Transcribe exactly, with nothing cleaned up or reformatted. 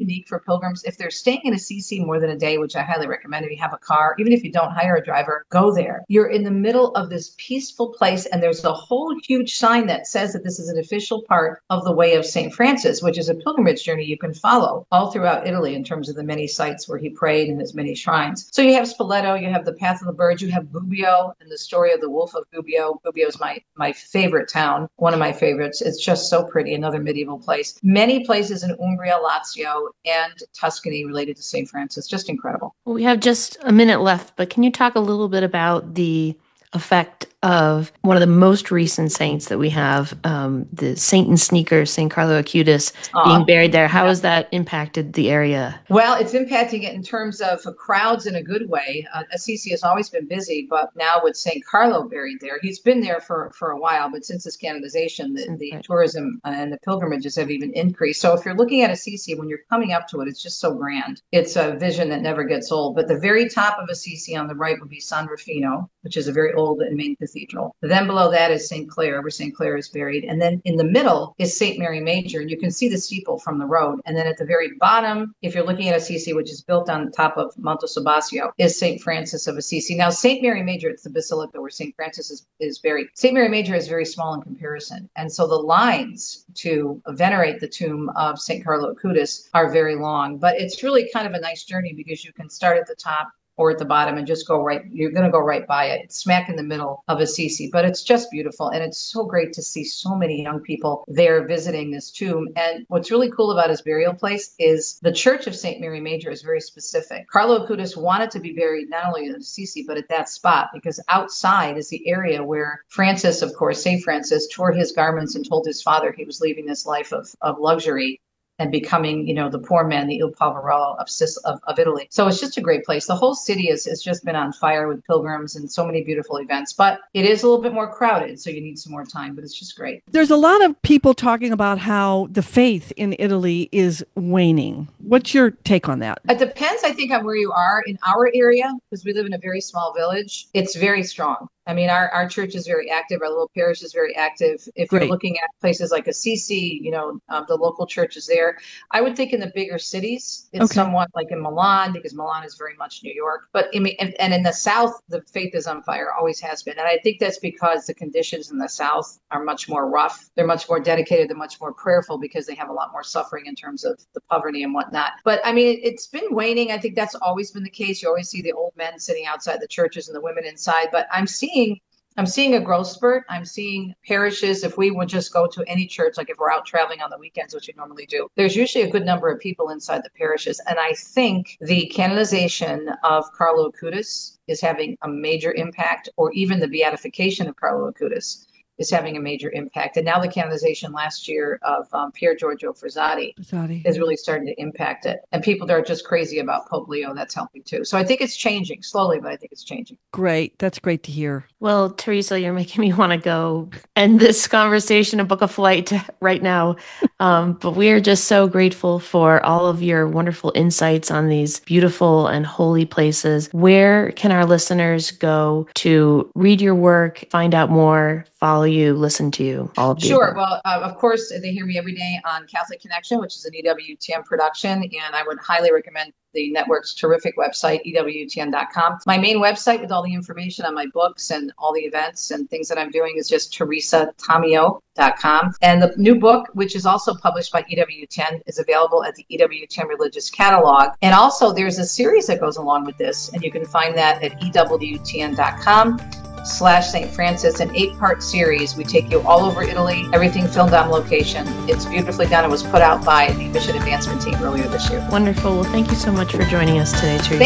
unique for pilgrims. If they're staying in Assisi more than a day, which I highly recommend if you have a car, even if you don't hire a driver, go there. You're in the middle of this peaceful place, and there's a whole huge sign that says that this is an official part of the Way of Saint Francis, which is a pilgrimage journey you can follow all throughout Italy in terms of the many sites where he prayed and his many shrines. So you have Spoleto, you have the Path of the Birds, you have Gubbio and the story of the Wolf of Gubbio. Gubbio is my, my favorite town, one of my favorites. It's just so pretty, another medieval place. Many places in Umbria, Lazio, and Tuscany related to Saint Francis. Just incredible. Well, we have just a minute left, but can you talk a little bit about the effect of one of the most recent saints that we have, um, the Saint in Sneakers, Saint Carlo Acutis, uh, being buried there? How yeah. has that impacted the area? Well, it's impacting it in terms of crowds in a good way. Uh, Assisi has always been busy, but now with Saint Carlo buried there, he's been there for, for a while, but since his canonization, the, the right. tourism and the pilgrimages have even increased. So if you're looking at Assisi, when you're coming up to it, it's just so grand. It's a vision that never gets old. But the very top of Assisi on the right would be San Rufino, which is a very old and main cathedral. Then below that is Saint Clare, where Saint Clare is buried. And then in the middle is Saint Mary Major, and you can see the steeple from the road. And then at the very bottom, if you're looking at Assisi, which is built on top of Monte Subasio, is Saint Francis of Assisi. Now, Saint Mary Major, it's the basilica where Saint Francis is, is buried. Saint Mary Major is very small in comparison. And so the lines to venerate the tomb of Saint Carlo Acutis are very long. But it's really kind of a nice journey because you can start at the top or at the bottom and just go right, you're going to go right by it. It's smack in the middle of Assisi, but it's just beautiful. And it's so great to see so many young people there visiting this tomb. And what's really cool about his burial place is the Church of Saint Mary Major is very specific. Carlo Acutis wanted to be buried not only in Assisi, but at that spot, because outside is the area where Francis, of course, Saint Francis, tore his garments and told his father he was leaving this life of, of luxury and becoming, you know, the poor man, the il povero of, of of Italy. So it's just a great place. The whole city is, has just been on fire with pilgrims and so many beautiful events, but it is a little bit more crowded, so you need some more time, but it's just great. There's a lot of people talking about how the faith in Italy is waning. What's your take on that? It depends, I think, on where you are. In our area, because we live in a very small village, it's very strong. I mean, our, our church is very active. Our little parish is very active. If Great. You're looking at places like Assisi, you know, um, the local church is there. I would think in the bigger cities, it's okay. somewhat like in Milan, because Milan is very much New York. But I mean, and, and in the South, the faith is on fire, always has been. And I think that's because the conditions in the South are much more rough. They're much more dedicated. They're much more prayerful because they have a lot more suffering in terms of the poverty and whatnot. But I mean, it's been waning. I think that's always been the case. You always see the old men sitting outside the churches and the women inside. But I'm seeing I'm seeing a growth spurt. I'm seeing parishes, if we would just go to any church, like if we're out traveling on the weekends, which we normally do, there's usually a good number of people inside the parishes. And I think the canonization of Carlo Acutis is having a major impact, or even the beatification of Carlo Acutis is having a major impact. And now the canonization last year of um, Pier Giorgio Frassati is really starting to impact it. And people that are just crazy about Pope Leo, that's helping too. So I think it's changing slowly, but I think it's changing. Great. That's great to hear. Well, Teresa, you're making me want to go end this conversation and book a flight right now. Um, but we are just so grateful for all of your wonderful insights on these beautiful and holy places. Where can our listeners go to read your work, find out more, follow you, listen to you, all of you? Sure. Well, uh, of course, they hear me every day on Catholic Connection, which is an E W T N production, and I would highly recommend the network's terrific website, E W T N dot com. My main website with all the information on my books and all the events and things that I'm doing is just Teresa Tomeo dot com. And the new book, which is also published by E W T N, is available at the E W T N Religious Catalog. And also there's a series that goes along with this, and you can find that at E W T N dot com slash Saint Francis, an eight-part series. We take you all over Italy, everything filmed on location. It's beautifully done. It was put out by the Mission Advancement Team earlier this year. Wonderful. Well, thank you so much for joining us today, Teresa. Thank